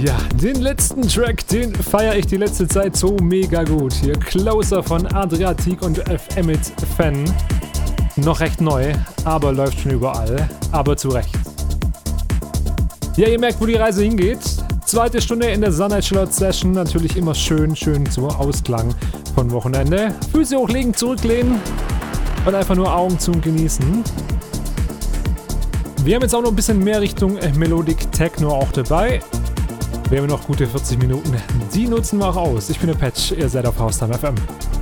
Ja, den letzten Track, den feiere ich die letzte Zeit so mega gut. Hier Closer von Adriatic und FM mit Fan. Noch recht neu, aber läuft schon überall. Aber zu Recht. Ja, ihr merkt, wo die Reise hingeht. Zweite Stunde in der Sunlight Charlotte Session. Natürlich immer schön zum Ausklang von Wochenende. Füße hochlegen, zurücklehnen und einfach nur Augen zu und genießen. Wir haben jetzt auch noch ein bisschen mehr Richtung Melodic Techno auch dabei. Wir haben noch gute 40 Minuten. Die nutzen wir auch aus. Ich bin der Patch, ihr seid auf Haustime FM.